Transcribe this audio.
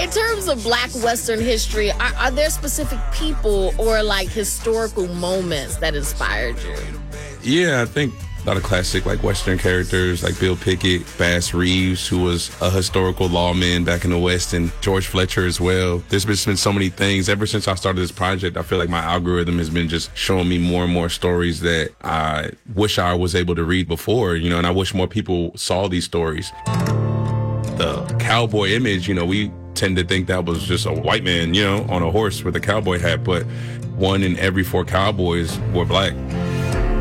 In terms of Black Western history, are there specific people or like historical moments that inspired you? Yeah, I think a lot of classic like Western characters like Bill Pickett, Bass Reeves, who was a historical lawman back in the West, and George Fletcher as well. There's been so many things. Ever since I started this project, I feel like my algorithm has been just showing me more and more stories that I wish I was able to read before, and I wish more people saw these stories. The cowboy image, we tend to think that was just a white man, on a horse with a cowboy hat, but 1 in every 4 cowboys were Black.